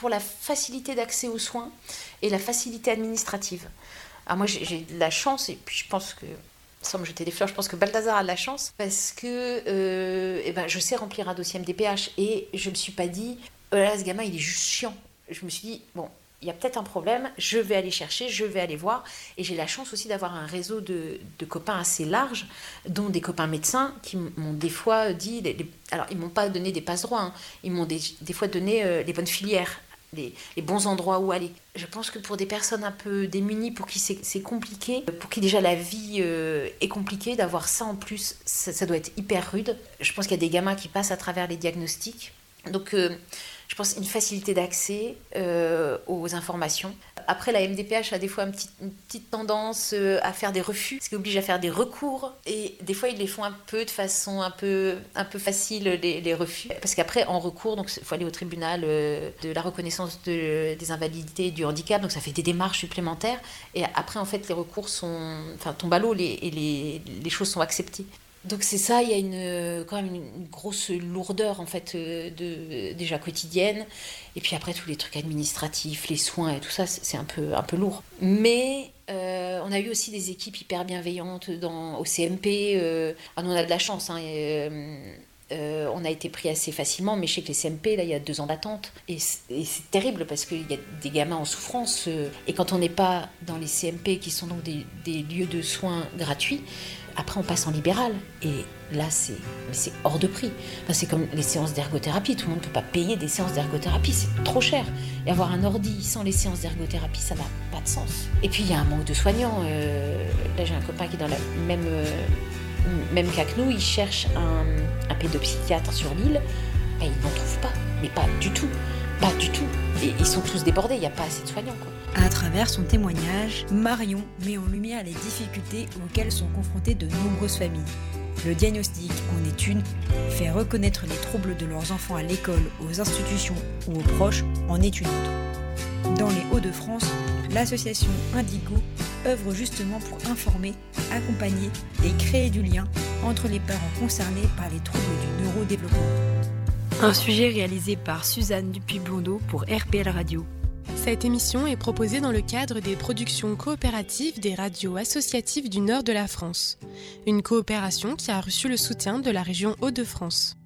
pour la facilité d'accès aux soins et la facilité administrative. Alors moi, j'ai de la chance, et puis je pense que, sans me jeter des fleurs, je pense que Balthazar a de la chance, parce que je sais remplir un dossier MDPH, et je me suis pas dit, oh là, ce gamin, il est juste chiant. Je me suis dit, bon, il y a peut-être un problème, je vais aller chercher, je vais aller voir. Et j'ai la chance aussi d'avoir un réseau de copains assez large, dont des copains médecins qui m'ont des fois dit, alors ils m'ont pas donné des passe-droits, hein, ils m'ont des fois donné les bonnes filières, les bons endroits où aller. Je pense que pour des personnes un peu démunies, pour qui c'est compliqué, pour qui déjà la vie est compliquée, d'avoir ça en plus, ça doit être hyper rude. Je pense qu'il y a des gamins qui passent à travers les diagnostics. Donc je pense une facilité d'accès aux informations. Après, la MDPH a des fois une petite tendance à faire des refus, ce qui oblige à faire des recours. Et des fois, ils les font un peu de façon un peu facile, les refus. Parce qu'après, en recours, il faut aller au tribunal de la reconnaissance des invalidités et du handicap. Donc ça fait des démarches supplémentaires. Et après, en fait, les recours tombent à l'eau et les choses sont acceptées. Donc c'est ça, il y a quand même une grosse lourdeur en fait déjà quotidienne, et puis après tous les trucs administratifs, les soins et tout ça, c'est un peu lourd. Mais on a eu aussi des équipes hyper bienveillantes au CMP. Nous on a de la chance, hein, on a été pris assez facilement, mais je sais que les CMP, là, il y a 2 ans d'attente. Et c'est terrible parce qu'il y a des gamins en souffrance. Et quand on n'est pas dans les CMP, qui sont donc des lieux de soins gratuits, après on passe en libéral. Et là, c'est hors de prix. Enfin, c'est comme les séances d'ergothérapie. Tout le monde ne peut pas payer des séances d'ergothérapie. C'est trop cher. Et avoir un ordi sans les séances d'ergothérapie, ça n'a pas de sens. Et puis, il y a un manque de soignants. Là, j'ai un copain qui est dans la même cas que nous, il cherche un pédopsychiatre sur l'île, ils n'en trouvent pas, mais pas du tout. Et ils sont tous débordés, il n'y a pas assez de soignants, quoi. À travers son témoignage, Marion met en lumière les difficultés auxquelles sont confrontées de nombreuses familles. Le diagnostic en est une, faire reconnaître les troubles de leurs enfants à l'école, aux institutions ou aux proches en est une autre. Dans les Hauts-de-France, l'association Indigo œuvre justement pour informer, accompagner et créer du lien entre les parents concernés par les troubles du neurodéveloppement. Un sujet réalisé par Suzanne Dupuis-Blondeau pour RPL Radio. Cette émission est proposée dans le cadre des productions coopératives des radios associatives du nord de la France. Une coopération qui a reçu le soutien de la région Hauts-de-France.